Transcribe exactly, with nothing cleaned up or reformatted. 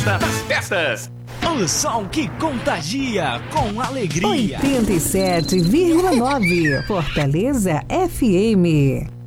festa das festas. O som que contagia com alegria. oitenta e sete vírgula nove Fortaleza F M.